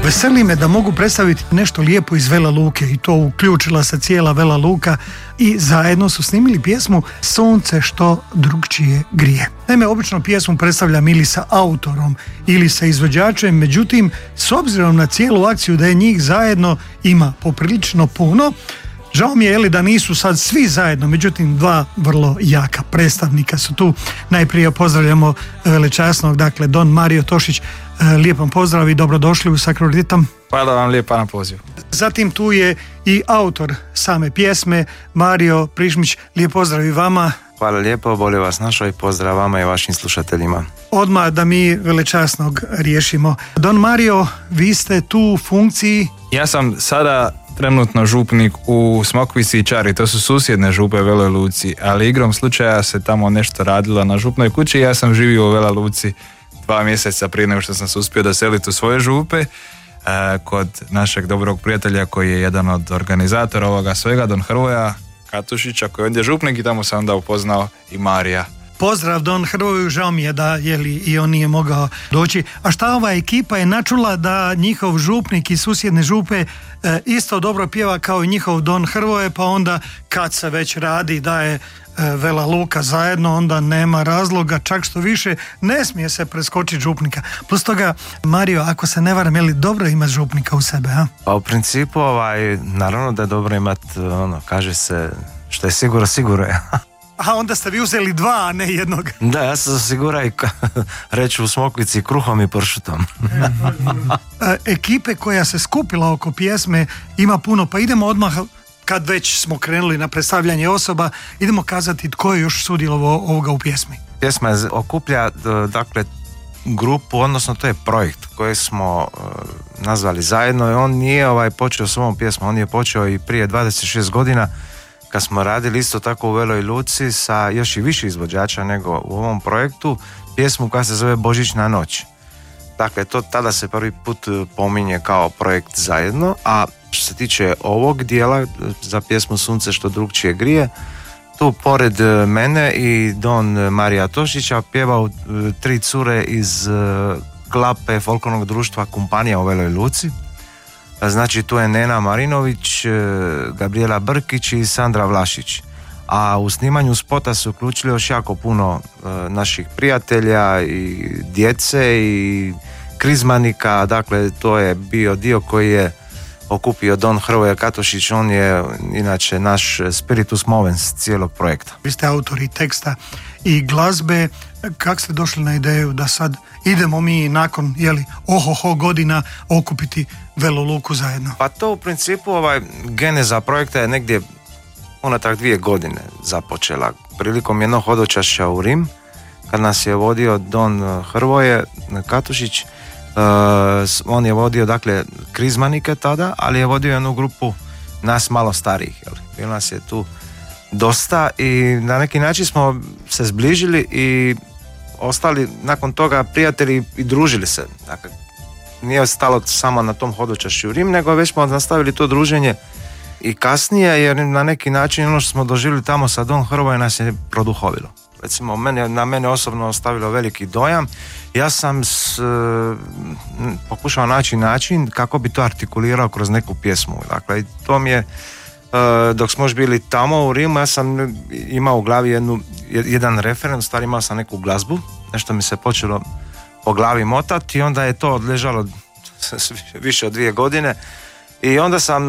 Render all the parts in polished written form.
Veseli me da mogu predstaviti nešto lijepo iz Vela Luke i to uključila se cijela Vela Luka i zajedno su snimili pjesmu Sunce što drugčije grije. Naime, obično pjesmu predstavljam ili sa autorom ili sa izvođačem, međutim, s obzirom na cijelu akciju da je njih zajedno ima poprilično puno, žao mi je da nisu sad svi zajedno, međutim dva vrlo jaka predstavnika su tu. Najprije pozdravljamo velečasnog, dakle Don Mario Tošić, lijepom pozdrav i dobrodošli u Sacro Rhythm. Hvala vam lijepa na pozivu. Zatim tu je i autor same pjesme, Mario Prižmić, lijep pozdrav i vama. Hvala lijepo, bolje vas našao i pozdrav vama i vašim slušateljima. Odmah da mi velečasnog riješimo. Don Mario, vi ste tu u funkciji? Ja sam sada trenutno župnik u Smokvici i Čari, to su susjedne župe Veloj Luci, ali igrom slučaja se tamo nešto radilo na župnoj kući i ja sam živio u Vela Luci 2 mjeseca prije nego što sam se uspio doseliti u svoje župe kod našeg dobrog prijatelja koji je jedan od organizatora ovoga svega, Don Hrvoja Katušića, koji je ondje župnik i tamo sam onda upoznao i Marija. Pozdrav Don Hrvoju, žao mi je da i on nije mogao doći. A šta ova ekipa je načula da njihov župnik iz susjedne župe isto dobro pjeva kao i njihov Don Hrvoje, pa onda kad se već radi da je Vela Luka zajedno, onda nema razloga, čak što više ne smije se preskočiti župnika. Plus toga, Mario, ako se ne varam, je li dobro imati župnika u sebe, a? Pa u principu, naravno da je dobro imati, kaže se, što je sigurno je. A onda ste vi uzeli 2, a ne jednog. Da, ja sam sigura i reći u Smokvici kruhom i pršutom. Ekipe koja se skupila oko pjesme ima puno, pa idemo odmah, kad već smo krenuli na predstavljanje osoba, idemo kazati tko je još sudjelovao ovoga u pjesmi. Pjesma okuplja, dakle, grupu, odnosno to je projekt koji smo nazvali zajedno i on nije počeo s ovom pjesmom, on je počeo i prije 26 godina kad smo radili isto tako u Veloj Luci sa još i više izvođača nego u ovom projektu, pjesmu koja se zove Božićna noć. Dakle, to tada se prvi put pominje kao projekt zajedno, a što se tiče ovog dijela za pjesmu Sunce što drugčije grije, tu pored mene i Don Marija Tošića pjevao 3 cure iz klape folklornog društva Kompanija u Veloj Luci. Znači tu je Nena Marinović, Gabriela Brkić i Sandra Vlašić. A u snimanju spota se uključili još jako puno naših prijatelja i djece i krizmanika, dakle to je bio dio koji je okupio Don Hrvoje Katušić, on je inače naš spiritus movens cijelog projekta. Vi ste autori teksta i glazbe, kako ste došli na ideju da sad idemo mi nakon godina okupiti Velu Luku zajedno? Pa to u principu geneza projekta je negdje unatrag 2 godine započela prilikom jednog hodočašća u Rim, kad nas je vodio Don Hrvoje Katušić. On je vodio dakle krizmanike tada, ali je vodio jednu grupu nas malo starijih, bilo nas je tu dosta i na neki način smo se zbližili i ostali nakon toga prijatelji i družili se. Dakle, nije stalo samo na tom hodočašću u Rim, nego već smo nastavili to druženje i kasnije, jer na neki način ono što smo doživjeli tamo sa Don Hrvoje nas je produhovilo. Recimo, na mene osobno ostavilo veliki dojam. Ja sam pokušao naći način kako bi to artikulirao kroz neku pjesmu. Dakle, to mi je, dok smo još bili tamo u Rimu, ja sam imao u glavi jedan referen, u stvari imao sam neku glazbu, nešto mi se počelo po glavi motati i onda je to odležalo više od 2 godine i onda sam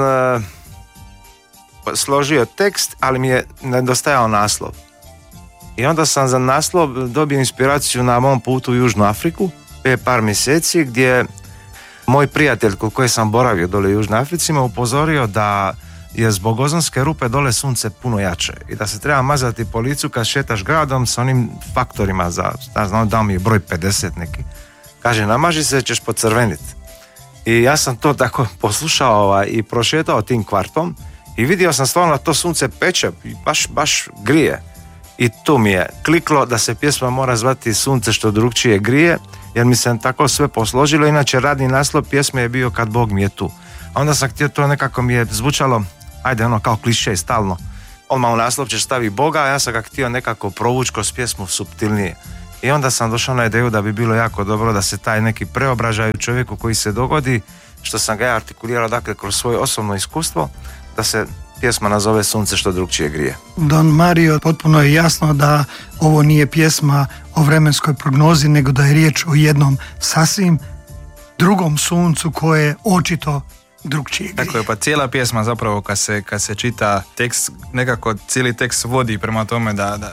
složio tekst, ali mi je nedostajao naslov. I onda sam za naslov dobio inspiraciju na mom putu u Južnu Afriku prije par mjeseci, gdje moj prijatelj koji sam boravio dole u Južnoj Africi me upozorio da je zbog ozonske rupe dole sunce puno jače i da se treba mazati po licu kad šetaš gradom sa onim faktorima dao mi je broj 50 neki. Kaže, namaži se, ćeš pocrveniti. I ja sam to tako poslušao i prošetao tim kvartom i vidio sam stvarno da to sunce peče i baš grije. I tu mi je kliklo da se pjesma mora zvati Sunce što drugčije grije, jer mi se tako sve posložilo, inače radni naslov pjesme je bio Kad Bog mi je tu. A onda sam htio, to nekako mi je zvučalo, kao kliše stalno. Odmah u naslov ćeš stavi Boga, a ja sam ga htio nekako provući kroz pjesmu suptilnije. I onda sam došao na ideju da bi bilo jako dobro da se taj neki preobražaj u čovjeku koji se dogodi, što sam ga ja artikulirao, dakle, kroz svoje osobno iskustvo, da se pjesma nazove Sunce što drugčije grije. Don Mario, potpuno je jasno da ovo nije pjesma o vremenskoj prognozi, nego da je riječ o jednom sasvim drugom suncu koje očito drugčije grije. Tako je, pa cijela pjesma zapravo kad se čita tekst, nekako cijeli tekst vodi prema tome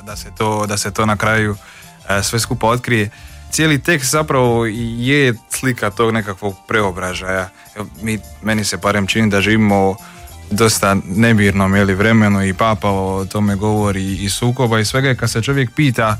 da se to na kraju sve skupa otkrije. Cijeli tekst zapravo je slika tog nekakvog preobražaja. Meni se barem čini da živimo dosta nemirnom vremenu i Papa o tome govori i sukoba i svega, kad se čovjek pita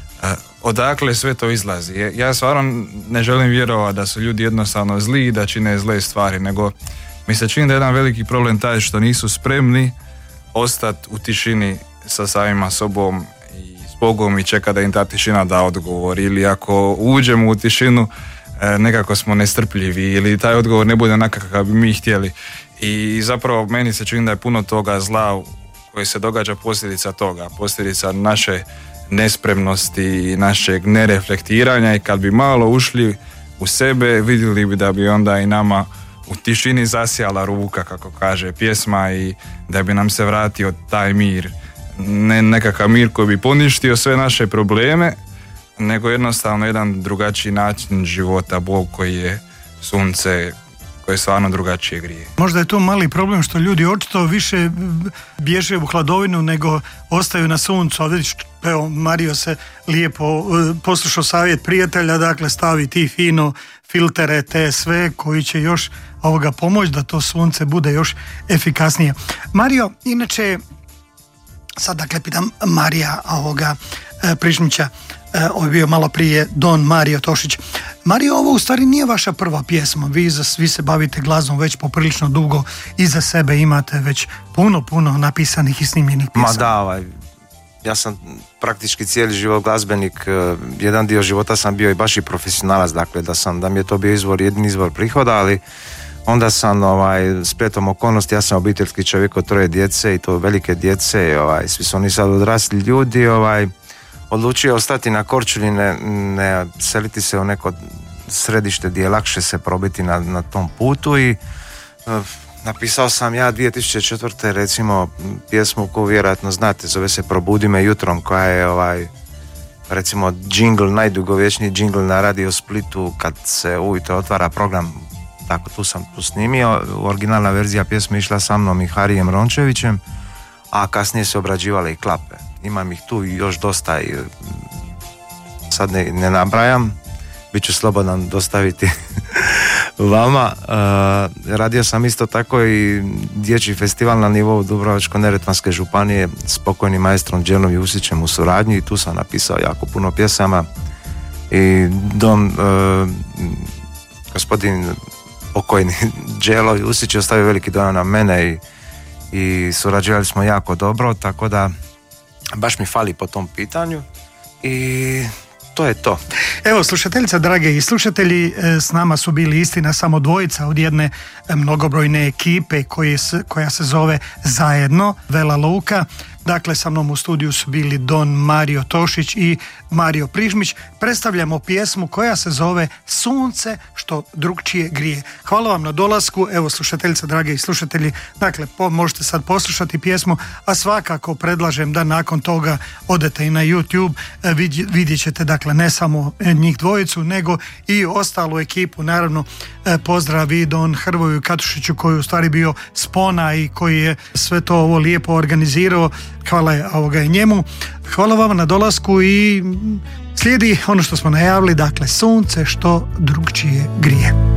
odakle sve to izlazi. Ja stvarno ne želim vjerovati da su ljudi jednostavno zli i da čine zle stvari, nego mi se čini da je jedan veliki problem taj što nisu spremni ostati u tišini sa samima sobom i s Bogom i čeka da im ta tišina da odgovor, ili ako uđemo u tišinu nekako smo nestrpljivi ili taj odgovor ne bude onakav kako bi mi htjeli. I zapravo meni se čini da je puno toga zla koje se događa posljedica naše nespremnosti i našeg nereflektiranja, i kad bi malo ušli u sebe vidjeli bi da bi onda i nama u tišini zasjala ruka, kako kaže pjesma, i da bi nam se vratio taj mir, ne nekakav mir koji bi poništio sve naše probleme, nego jednostavno jedan drugačiji način života, Bog koji je sunce koje stvarno drugačije grije. Možda je to mali problem što ljudi očito više bježe u hladovinu nego ostaju na suncu, a vidiš, evo, Mario se lijepo poslušao savjet prijatelja, dakle stavi ti fino filtere te sve koji će još pomoći da to sunce bude još efikasnije. Mario, inače, sad dakle pitam Marija Prižmića, ovo je bio malo prije Don Mario Tošić. Mario, ovo u stvari nije vaša prva pjesma, vi se bavite glazbom već poprilično dugo, iza sebe imate već puno napisanih i snimljenih pjesama. Ma da, ja sam praktički cijeli život glazbenik, jedan dio života sam bio i baš i profesionalac, dakle da mi je to bio jedini izvor prihoda, ali onda sam spletom okolnosti, ja sam obiteljski čovjek od 3 djece i to velike djece, svi su oni sad odrasli ljudi, odlučio ostati na Korčuli, ne seliti se u neko središte gdje je lakše se probiti na tom putu, i napisao sam ja 2004. recimo pjesmu koju vjerojatno znate, zove se Probudi me jutrom, koja je recimo džingl, najdugovječniji džingl na Radio Splitu kad se ujutro otvara program. Tako, tu sam snimio. Originalna verzija pjesme išla sa mnom i Harijem Rončevićem, a kasnije se obrađivale i klape. Imam ih tu još dosta i sad ne nabrajam, bit ću slobodan dostaviti vama. Radio sam isto tako i dječji festival na nivou Dubrovačko-neretvanske županije s pokojnim maestrom Đelom Jusićem u suradnji, i tu sam napisao jako puno pjesama, i gospodin pokojni Đelo Jusić je ostavio veliki dojam na mene i surađivali smo jako dobro, tako da baš mi fali po tom pitanju, i to je to. Evo, slušateljica, drage i slušatelji, s nama su bili istina samo dvojica od jedne mnogobrojne ekipe koja se zove Zajedno, Vela Luka. Dakle, sa mnom u studiju su bili Don Mario Tošić i Mario Prižmić. Predstavljamo pjesmu koja se zove Sunce što drugčije grije. Hvala vam na dolasku. Evo, slušateljica, drage i slušatelji, dakle, možete sad poslušati pjesmu, a svakako predlažem da nakon toga odete i na YouTube, vidjet ćete, dakle, ne samo njih dvojicu, nego i ostalu ekipu. Naravno, pozdrav i Don Hrvoju Katušiću, koji je u stvari bio spona i koji je sve to ovo lijepo organizirao. Hvala i njemu. Hvala vam na dolasku, i slijedi ono što smo najavili, dakle, Sunce što drugčije grije.